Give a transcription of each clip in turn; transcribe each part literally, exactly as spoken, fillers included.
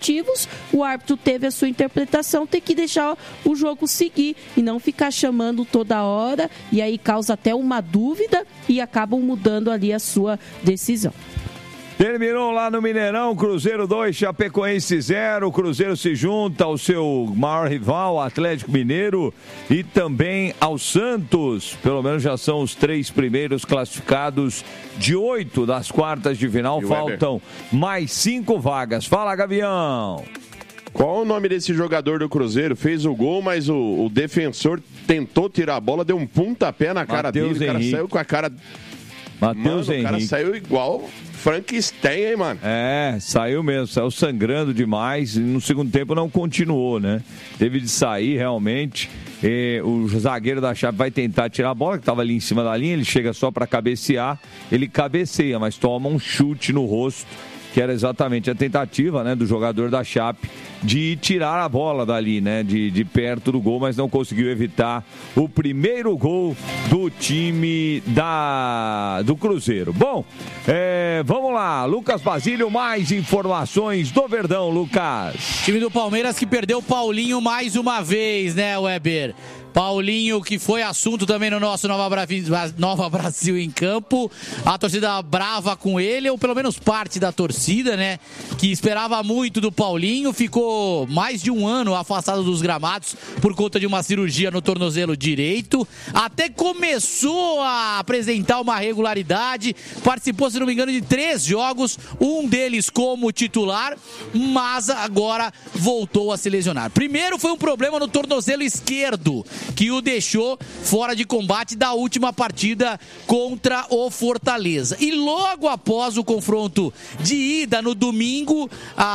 motivos, o árbitro teve a sua interpretação, tem que deixar o jogo seguir e não ficar chamando toda hora, e aí causa até uma dúvida e acabam mudando ali a sua decisão. Terminou lá no Mineirão, Cruzeiro dois, Chapecoense zero. O Cruzeiro se junta ao seu maior rival, Atlético Mineiro, e também ao Santos. Pelo menos já são os três primeiros classificados de oito das quartas de final. Faltam mais cinco vagas. Fala, Gavião! Qual o nome desse jogador do Cruzeiro? Fez o gol, mas o, o defensor tentou tirar a bola, deu um pontapé na cara Mateus dele. O cara Henrique. saiu com a cara... Matheus Henrique. O cara saiu igual... Frankenstein, hein, mano? É, saiu mesmo, saiu sangrando demais. E no segundo tempo não continuou, né? Teve de sair realmente. E o zagueiro da Chape vai tentar tirar a bola, que estava ali em cima da linha. Ele chega só para cabecear. Ele cabeceia, mas toma um chute no rosto, que era exatamente a tentativa, né, do jogador da Chape de tirar a bola dali, né, de, de perto do gol, mas não conseguiu evitar o primeiro gol do time da, do Cruzeiro. Bom, é, vamos lá, Lucas Basílio, mais informações do Verdão, Lucas. Time do Palmeiras que perdeu o Paulinho mais uma vez, né, Weber? Paulinho, que foi assunto também no nosso Nova Brasil, Nova Brasil em Campo. A torcida brava com ele, ou pelo menos parte da torcida, né? Que esperava muito do Paulinho. Ficou mais de um ano afastado dos gramados por conta de uma cirurgia no tornozelo direito. Até começou a apresentar uma regularidade. Participou, se não me engano, de três jogos. Um deles como titular, mas agora voltou a se lesionar. Primeiro foi um problema no tornozelo esquerdo, que o deixou fora de combate da última partida contra o Fortaleza. E logo após o confronto de ida no domingo,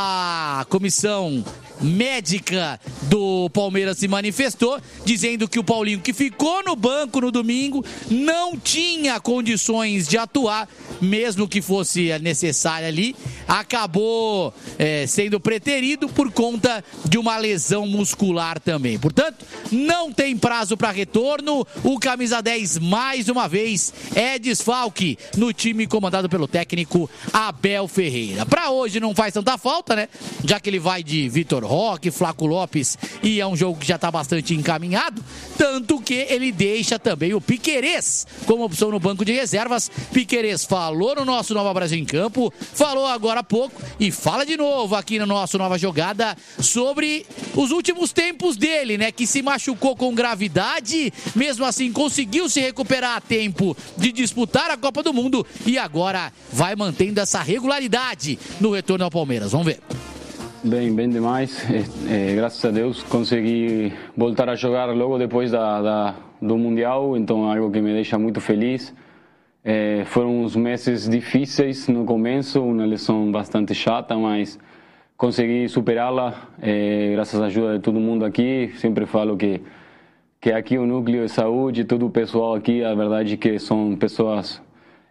a comissão médica do Palmeiras se manifestou, dizendo que o Paulinho, que ficou no banco no domingo, não tinha condições de atuar, mesmo que fosse necessário ali, acabou é, sendo preterido por conta de uma lesão muscular também. Portanto, não tem prazo para retorno. O camisa dez, mais uma vez, é desfalque no time comandado pelo técnico Abel Ferreira. Para hoje não faz tanta falta, né? Já que ele vai de Vitor Roque, Flaco Lopes, e é um jogo que já está bastante encaminhado, tanto que ele deixa também o Piquerez como opção no banco de reservas. Piquerez falou no nosso Nova Brasil em Campo, falou agora há pouco e fala de novo aqui no nosso Nova Jogada sobre os últimos tempos dele, né, que se machucou com gravidade, mesmo assim conseguiu se recuperar a tempo de disputar a Copa do Mundo e agora vai mantendo essa regularidade no retorno ao Palmeiras. Vamos ver. Bem, bem demais. É, é, graças a Deus consegui voltar a jogar logo depois da, da, do Mundial, então é algo que me deixa muito feliz. É, foram uns meses difíceis no começo, uma lesão bastante chata, mas consegui superá-la é, graças à ajuda de todo mundo aqui. Sempre falo que, que aqui o núcleo de saúde, todo o pessoal aqui, a verdade é que são pessoas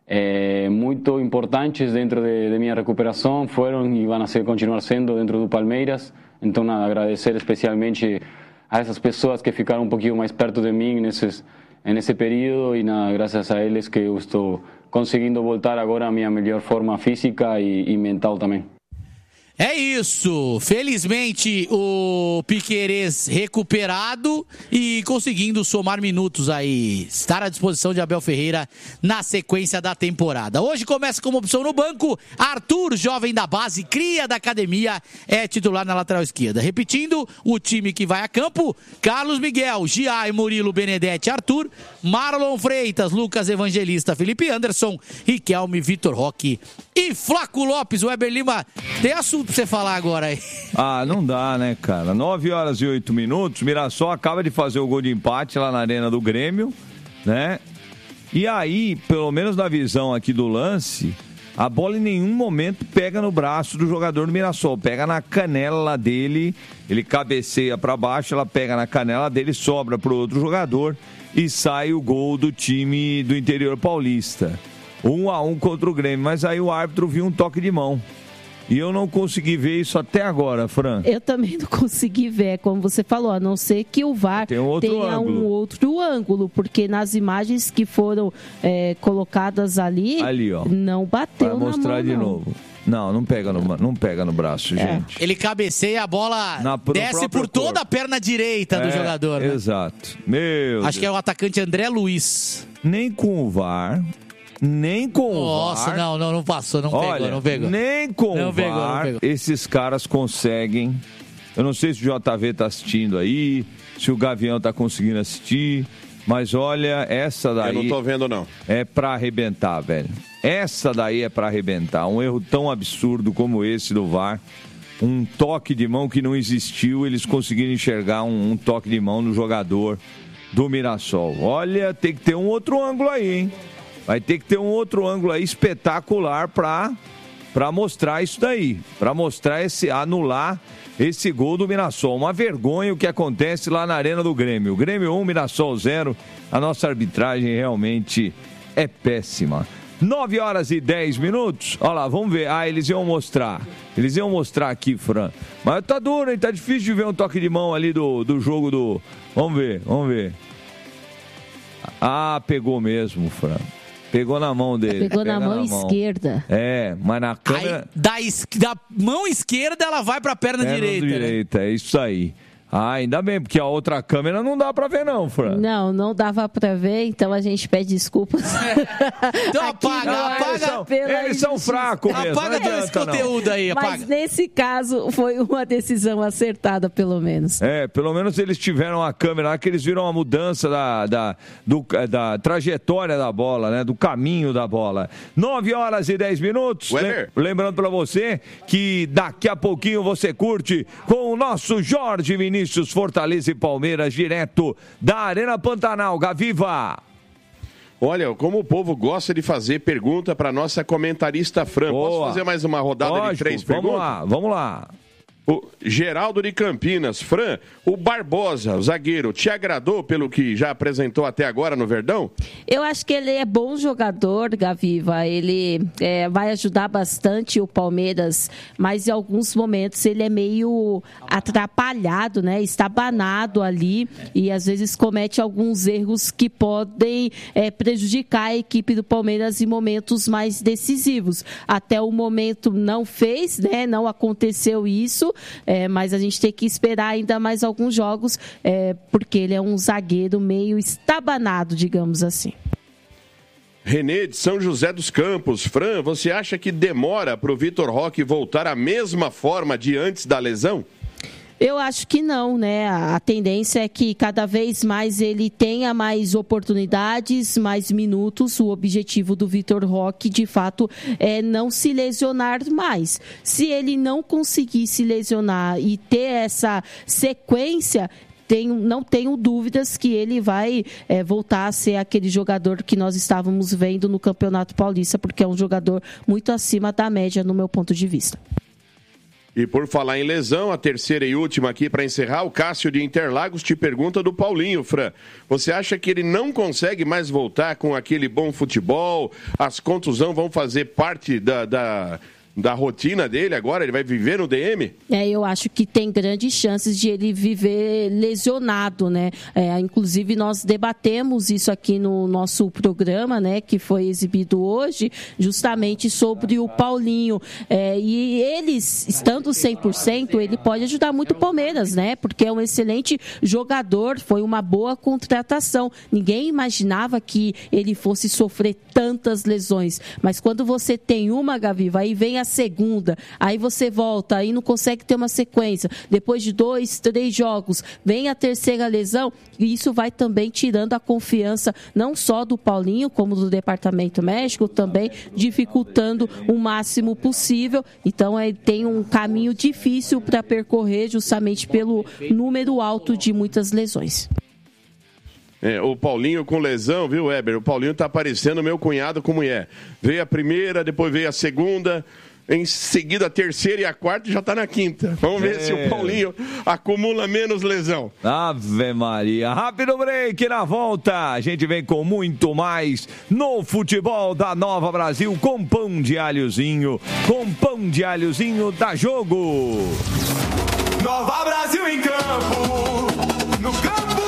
É, muito importantes dentro de, de minha recuperação, foram e vão ser, continuar sendo dentro do Palmeiras. Então, nada, agradecer especialmente a essas pessoas que ficaram um pouquinho mais perto de mim nesses, nesse período e nada, graças a eles que eu estou conseguindo voltar agora à minha melhor forma física e, e mental também. É isso, felizmente o Piquerez recuperado e conseguindo somar minutos aí, estar à disposição de Abel Ferreira na sequência da temporada. Hoje começa como opção no banco, Arthur, jovem da base, cria da academia, é titular na lateral esquerda. Repetindo, o time que vai a campo, Carlos Miguel, Giai, Murilo, Benedetti, Arthur, Marlon Freitas, Lucas Evangelista, Felipe Anderson, Riquelme, Vitor Roque e Flaco Lopes. Weber Lima, tem assunto pra você falar agora aí. Ah, não dá, né, cara? nove horas e oito minutos, Mirassol acaba de fazer o gol de empate lá na Arena do Grêmio, né? E aí, pelo menos na visão aqui do lance, a bola em nenhum momento pega no braço do jogador do Mirassol, pega na canela dele, ele cabeceia pra baixo, ela pega na canela dele, sobra pro outro jogador e sai o gol do time do interior paulista. Um a um contra o Grêmio, mas aí o árbitro viu um toque de mão. E eu não consegui ver isso até agora, Fran. Eu também não consegui ver, como você falou, a não ser que o V A R um tenha ângulo. um outro ângulo, porque nas imagens que foram é, colocadas ali, ali ó. não bateu Vai na mostrar mão, de não. novo. Não, não pega no, não pega no braço, é. gente. Ele cabeceia, a bola Na, desce por toda corpo. a perna direita é, do jogador. Né? Exato. Meu Acho Deus. que é o atacante André Luiz. Nem com o V A R, nem com Nossa, o V A R. Nossa, não, não, não passou, não Olha, pegou, não pegou. Nem com não o V A R, pegou, não pegou. esses caras conseguem. Eu não sei se o J V tá assistindo aí, se o Gavião tá conseguindo assistir. Mas olha, essa daí... Eu não tô vendo, não. É pra arrebentar, velho. Essa daí é pra arrebentar. Um erro tão absurdo como esse do V A R. Um toque de mão que não existiu, eles conseguiram enxergar um, um toque de mão no jogador do Mirassol. Olha, tem que ter um outro ângulo aí, hein? Vai ter que ter um outro ângulo aí espetacular pra, pra mostrar isso daí. Pra mostrar esse... anular... esse gol do Mirassol. Uma vergonha o que acontece lá na Arena do Grêmio. Grêmio um, Mirassol zero. A nossa arbitragem realmente é péssima. nove horas e dez minutos. Olha lá, vamos ver. Ah, eles iam mostrar. Eles iam mostrar aqui, Fran. Mas tá duro, hein? Tá difícil de ver um toque de mão ali do, do jogo do... Vamos ver, vamos ver. Ah, pegou mesmo, Fran. Pegou na mão dele. Pegou na mão, na mão esquerda. É, mas na câmera... Aí, da, es... da mão esquerda, ela vai pra perna, perna direita. direita, né? É isso aí. Ah, ainda bem, porque a outra câmera não dá pra ver não, Fran. Não, não dava pra ver, então a gente pede desculpas. É. Então apaga, não, apaga. Eles são, eles são fracos mesmo. Apaga todo esse conteúdo não. aí, apaga. Mas nesse caso foi uma decisão acertada, pelo menos. É, pelo menos eles tiveram a câmera lá, que eles viram a mudança da, da, do, da trajetória da bola, né? Do caminho da bola. nove horas e dez minutos. Weber. Lembrando pra você que daqui a pouquinho você curte com o nosso Jorge Vinícius. Vinícius, Fortaleza e Palmeiras, direto da Arena Pantanal. Gaviva. Olha, como o povo gosta de fazer pergunta para nossa comentarista Fran. Boa. Posso fazer mais uma rodada Lógico, de três vamos perguntas? Vamos lá, vamos lá. O Geraldo de Campinas. Fran, o Barbosa, o zagueiro, te agradou pelo que já apresentou até agora no Verdão? Eu acho que ele é bom jogador, Gaviva. Ele é, vai ajudar bastante o Palmeiras, mas em alguns momentos ele é meio atrapalhado, né? Estabanado ali e às vezes comete alguns erros que podem é, prejudicar a equipe do Palmeiras em momentos mais decisivos. Até o momento não fez, né? Não aconteceu isso. É, mas a gente tem que esperar ainda mais alguns jogos, é, porque ele é um zagueiro meio estabanado, digamos assim. Renê de São José dos Campos. Fran, você acha que demora para o Vitor Roque voltar à mesma forma de antes da lesão? Eu acho que não, né? A tendência é que cada vez mais ele tenha mais oportunidades, mais minutos. O objetivo do Vitor Roque, de fato, é não se lesionar mais. Se ele não conseguir se lesionar e ter essa sequência, tenho, não tenho dúvidas que ele vai é, voltar a ser aquele jogador que nós estávamos vendo no Campeonato Paulista, porque é um jogador muito acima da média, no meu ponto de vista. E por falar em lesão, a terceira e última aqui para encerrar, o Cássio de Interlagos te pergunta do Paulinho, Fran. Você acha que ele não consegue mais voltar com aquele bom futebol? As contusões vão fazer parte da... da... da rotina dele agora? Ele vai viver no D M? É, eu acho que tem grandes chances de ele viver lesionado, né? É, inclusive, nós debatemos isso aqui no nosso programa, né? Que foi exibido hoje, justamente sobre o Paulinho. É, e eles, estando cem por cento, ele pode ajudar muito o Palmeiras, né? Porque é um excelente jogador, foi uma boa contratação. Ninguém imaginava que ele fosse sofrer tantas lesões. Mas quando você tem uma, Gaviva, aí vem a segunda, aí você volta, aí não consegue ter uma sequência, depois de dois, três jogos, vem a terceira lesão, e isso vai também tirando a confiança, não só do Paulinho, como do departamento médico, também dificultando o máximo possível. Então, é, tem um caminho difícil para percorrer, justamente pelo número alto de muitas lesões. É, o Paulinho com lesão, viu, Weber? O Paulinho tá parecendo meu cunhado com mulher. Veio a primeira, depois veio a segunda, em seguida a terceira e a quarta, e já tá na quinta. Vamos ver é. se o Paulinho acumula menos lesão. Ave Maria. Rápido break, na volta a gente vem com muito mais no futebol da Nova Brasil, com pão de alhozinho, com pão de alhozinho da Jogo. Nova Brasil em campo, no campo,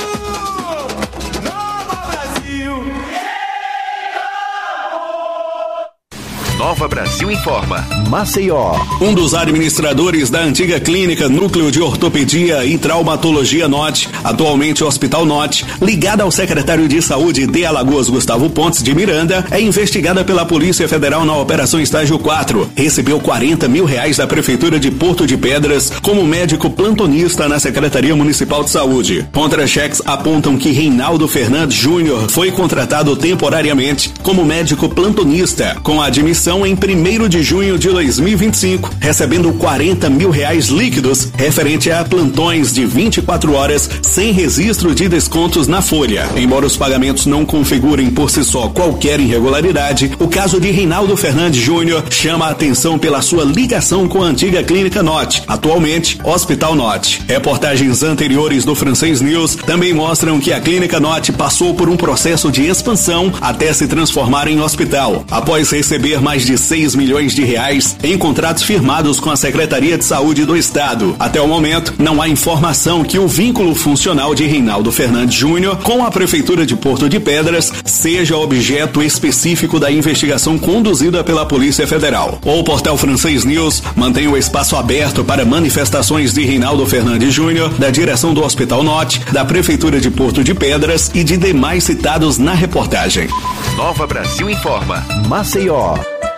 Nova Brasil. Nova Brasil Informa. Maceió. Um dos administradores da antiga clínica Núcleo de Ortopedia e Traumatologia Norte, atualmente Hospital Norte, ligada ao secretário de Saúde de Alagoas, Gustavo Pontes de Miranda, é investigada pela Polícia Federal na Operação Estágio quatro. Recebeu quarenta mil reais da Prefeitura de Porto de Pedras como médico plantonista na Secretaria Municipal de Saúde. Contra-cheques apontam que Reinaldo Fernandes Júnior foi contratado temporariamente como médico plantonista, com admissão em primeiro de junho de dois mil e vinte e cinco, recebendo quarenta mil reais líquidos referente a plantões de vinte e quatro horas sem registro de descontos na folha. Embora os pagamentos não configurem por si só qualquer irregularidade, o caso de Reinaldo Fernandes Júnior chama a atenção pela sua ligação com a antiga Clínica Norte, atualmente Hospital Norte. Reportagens anteriores do Francês News também mostram que a Clínica Norte passou por um processo de expansão até se transformar em hospital, após receber mais de seis milhões de reais em contratos firmados com a Secretaria de Saúde do Estado. Até o momento, não há informação que o vínculo funcional de Reinaldo Fernandes Júnior com a Prefeitura de Porto de Pedras seja objeto específico da investigação conduzida pela Polícia Federal. O portal Francês News mantém o espaço aberto para manifestações de Reinaldo Fernandes Júnior, da direção do Hospital Norte, da Prefeitura de Porto de Pedras e de demais citados na reportagem. Nova Brasil Informa. Maceió.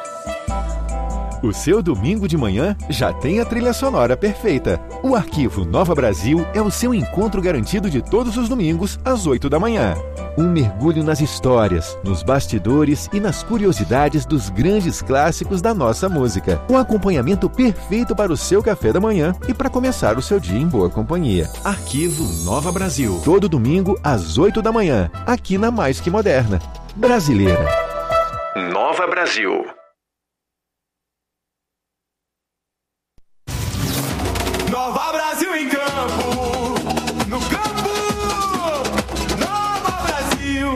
O seu domingo de manhã já tem a trilha sonora perfeita. O Arquivo Nova Brasil é o seu encontro garantido de todos os domingos, às oito da manhã. Um mergulho nas histórias, nos bastidores e nas curiosidades dos grandes clássicos da nossa música. Um acompanhamento perfeito para o seu café da manhã e para começar o seu dia em boa companhia. Arquivo Nova Brasil. Todo domingo, às oito da manhã, aqui na Mais Que Moderna. Brasileira. Nova Brasil. Nova Brasil em campo, no campo, Nova Brasil.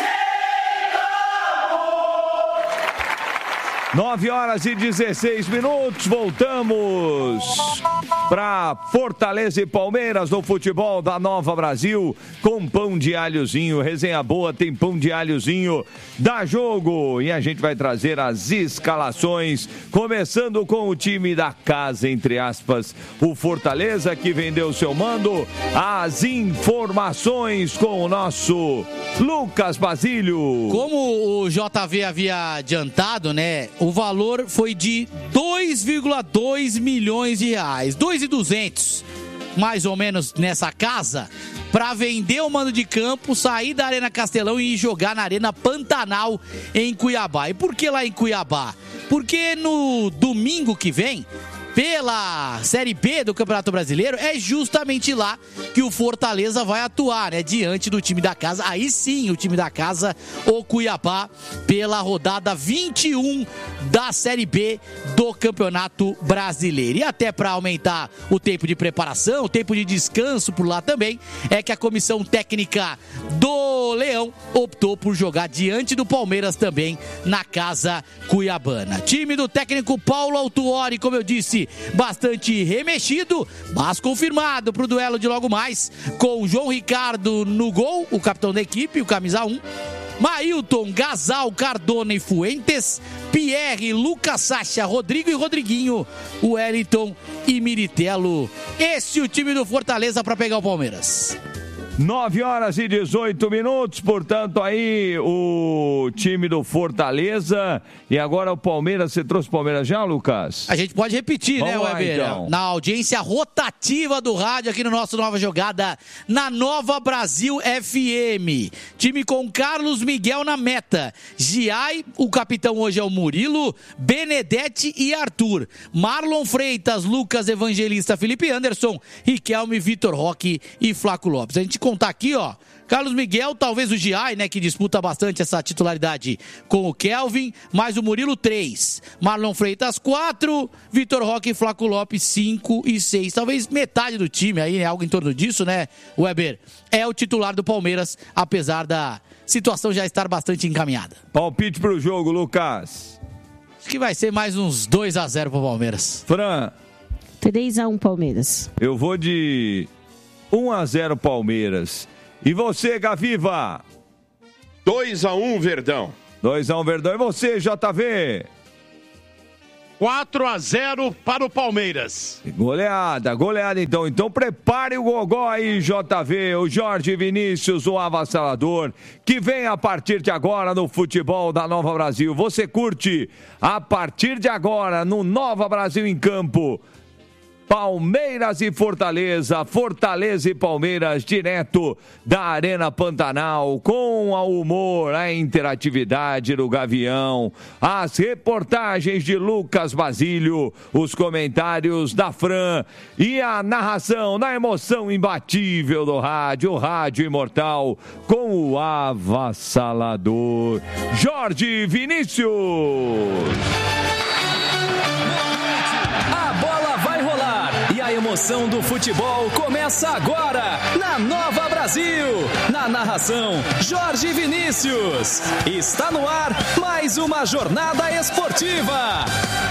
nove horas e dezesseis minutos, voltamos para Fortaleza e Palmeiras no futebol da Nova Brasil, com pão de alhozinho, resenha boa, tem pão de alhozinho, dá jogo, e a gente vai trazer as escalações, começando com o time da casa, entre aspas, o Fortaleza, que vendeu seu mando, as informações com o nosso Lucas Basílio. Como o J V havia adiantado, né, o valor foi de dois vírgula dois milhões de reais, dois e duzentos, mais ou menos, nessa casa, para vender o mando de campo, sair da Arena Castelão e jogar na Arena Pantanal em Cuiabá. E por que lá em Cuiabá? Porque no domingo que vem, pela Série B do Campeonato Brasileiro, é justamente lá que o Fortaleza vai atuar, né? Diante do time da casa. Aí sim, o time da casa, o Cuiabá, pela rodada vinte e um da Série B do Campeonato Brasileiro. E até para aumentar o tempo de preparação, o tempo de descanso por lá também, é que a comissão técnica do Leão optou por jogar diante do Palmeiras também na casa cuiabana. Time do técnico Paulo Autuori, como eu disse, bastante remexido, mas confirmado para o duelo de logo mais, com o João Ricardo no gol, o capitão da equipe, o camisa um, Mailton, Gasal, Cardona e Fuentes, Pierre, Lucas Sacha, Rodrigo e Rodriguinho, Wellington e Miritello. Esse é o time do Fortaleza para pegar o Palmeiras. nove horas e dezoito minutos, portanto, aí o time do Fortaleza. E agora o Palmeiras, você trouxe o Palmeiras já, Lucas? A gente pode repetir, Vamos né, lá, Weber? então. Na audiência rotativa do rádio aqui no nosso Nova Jogada, na Nova Brasil F M. Time com Carlos Miguel na meta. Giai, o capitão hoje é o Murilo, Benedetti e Arthur. Marlon Freitas, Lucas Evangelista, Felipe Anderson, Riquelme, Vitor Roque e Flaco Lopes. A gente contar aqui, ó, Carlos Miguel, talvez o Giai, né, que disputa bastante essa titularidade com o Kelvin, mais o Murilo, três. Marlon Freitas, quatro. Vitor Roque e Flaco Lopes, cinco e seis. Talvez metade do time aí, né, algo em torno disso, né, Weber? É o titular do Palmeiras, apesar da situação já estar bastante encaminhada. Palpite pro jogo, Lucas. Acho que vai ser mais uns dois a zero pro Palmeiras. Fran. três a um Palmeiras. Eu vou de um a zero Palmeiras. E você, Gaviva? dois a um Verdão. dois a um Verdão. E você, J V? quatro a zero para o Palmeiras. Goleada, goleada então. Então prepare o gogó aí, J V, o Jorge Vinícius, o avassalador, que vem a partir de agora no futebol da Nova Brasil. Você curte a partir de agora no Nova Brasil em Campo. Palmeiras e Fortaleza, Fortaleza e Palmeiras, direto da Arena Pantanal, com o humor, a interatividade do Gavião, as reportagens de Lucas Basílio, os comentários da Fran e a narração na emoção imbatível do rádio, o rádio imortal, com o avassalador Jorge Vinícius. A emoção do futebol começa agora, na Nova Brasil. Na narração, Jorge Vinícius. Está no ar mais uma jornada esportiva.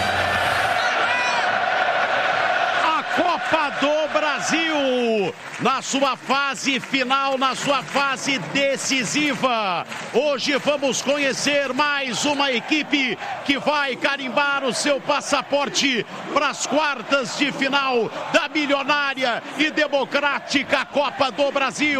A Copa do Brasil, na sua fase final, na sua fase decisiva. Hoje vamos conhecer mais uma equipe que vai carimbar o seu passaporte para as quartas de final da milionária e democrática Copa do Brasil.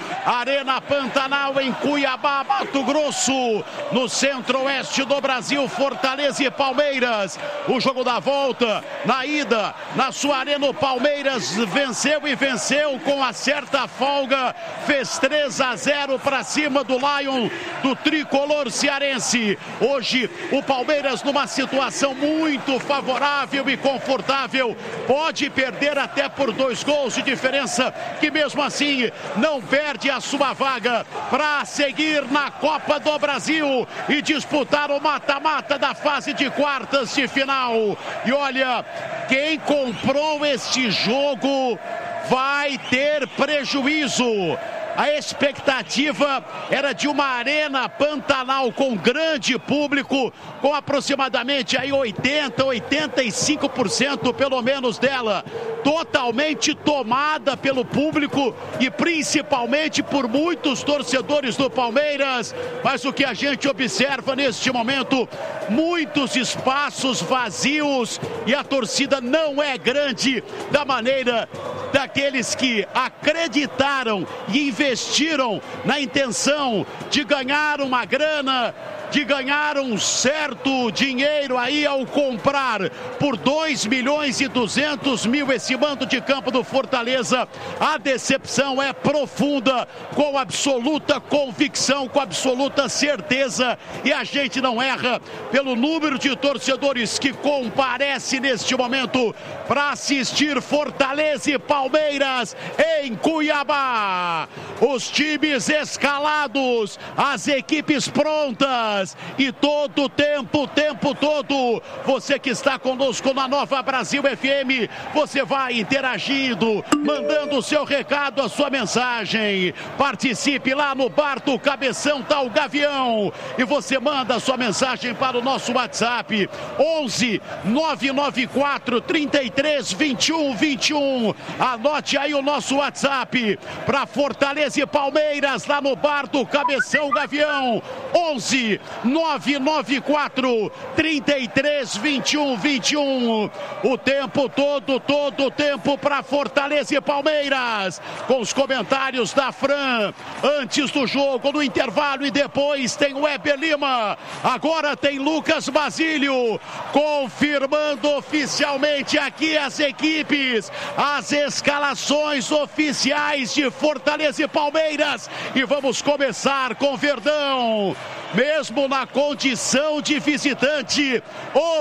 Arena Pantanal em Cuiabá, Mato Grosso, no centro-oeste do Brasil, Fortaleza e Palmeiras. O jogo da volta, na ida, na sua arena, o Palmeiras venceu e venceu com a certa folga, fez três a zero para cima do Lion, do tricolor cearense. Hoje o Palmeiras numa situação muito favorável e confortável, pode perder até por dois gols de diferença, que mesmo assim não perde a sua vaga para seguir na Copa do Brasil e disputar o mata-mata da fase de quartas de final. E olha, quem comprou este jogo vai ter prejuízo. A expectativa era de uma Arena Pantanal com grande público, com aproximadamente aí oitenta, oitenta e cinco por cento pelo menos dela, totalmente tomada pelo público e principalmente por muitos torcedores do Palmeiras. Mas o que a gente observa neste momento, muitos espaços vazios e a torcida não é grande da maneira daqueles que acreditaram e investiram na intenção de ganhar uma grana, de ganhar um certo dinheiro aí ao comprar por dois milhões e duzentos mil esse mando de campo do Fortaleza. A decepção é profunda, com absoluta convicção, com absoluta certeza, e a gente não erra pelo número de torcedores que comparece neste momento para assistir Fortaleza e Palmeiras em Cuiabá. Os times escalados, as equipes prontas e todo o tempo, o tempo todo, você que está conosco na Nova Brasil F M, você vai interagindo, mandando o seu recado, a sua mensagem. Participe lá no Bar do Cabeção, tá o Gavião, e você manda a sua mensagem para o nosso WhatsApp onze nove nove quatro, trinta e três, vinte e um, vinte e um. Anote aí o nosso WhatsApp para Fortaleza e Palmeiras lá no Bar do Cabeção, Gavião, onze nove nove quatro, trinta e três, vinte e um, vinte e um. O tempo todo, todo o tempo para Fortaleza e Palmeiras, com os comentários da Fran antes do jogo, no intervalo, e depois tem o Weber Lima. Agora tem Lucas Basílio confirmando oficialmente aqui as equipes, as escalações oficiais de Fortaleza e Palmeiras, e vamos começar com Verdão. Mesmo na condição de visitante, o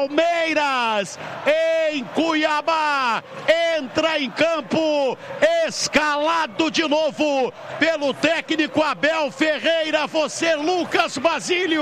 Palmeiras em Cuiabá entra em campo escalado de novo pelo técnico Abel Ferreira. Você, Lucas Basílio.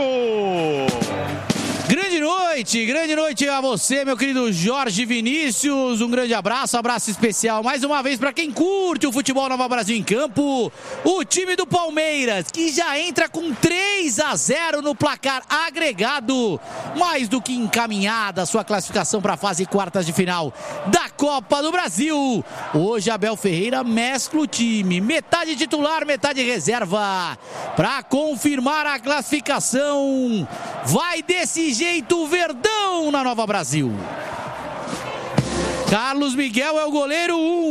Grande noite, grande noite a você, meu querido Jorge Vinícius. Um grande abraço, abraço especial mais uma vez para quem curte o futebol Nova Brasil em Campo. O time do Palmeiras, que já entra com três a zero no placar agregado, mais do que encaminhada a sua classificação para a fase quartas de final da Copa do Brasil. Hoje Abel Ferreira mescla o time, metade titular, metade reserva, para confirmar a classificação. Vai desse jeito jeito Verdão na Nova Brasil. Carlos Miguel é o goleiro um.